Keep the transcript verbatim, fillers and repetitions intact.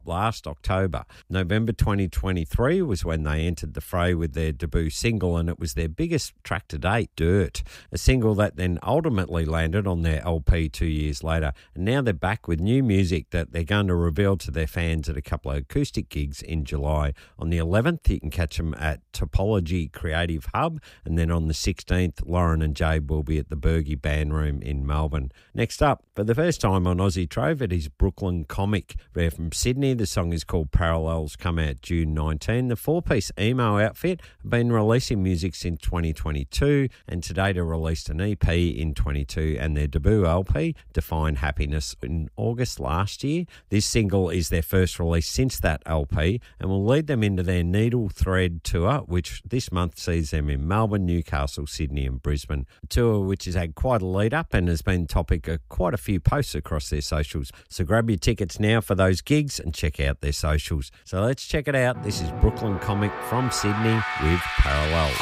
last October. November twenty twenty-three was when they entered the fray with their debut single, and it was their biggest track to date, Dirt, a single that then ultimately landed on their L P two years later. And now they're back with new music that they're going to reveal to their fans at a couple of acoustic gigs in July. On the eleventh, you can catch them at Topology Creative Hub, and then on the sixteenth, Lauren and Jabe will be at the Bergie Band Room in Melbourne. Next up, for the first time on Aussie Trove, it is Brooklyn Comic. They're from Sydney. The song is called Parallels, come out June nineteenth. The four-piece emo outfit have been releasing music since twenty twenty-two, and today they released an E P in twenty-two and their debut L P, Define Happiness, in August last year. This single is their first release since that L P and will lead them into their Needle Thread tour, which this month sees them in Melbourne, Newcastle, Sydney and Brisbane. A tour which has had quite a lead up and has been topic of quite a few posts across their socials. So grab your tickets now for those gigs and check out their socials. So let's check it out. This is Brooklyn Comic from Sydney with Parallel.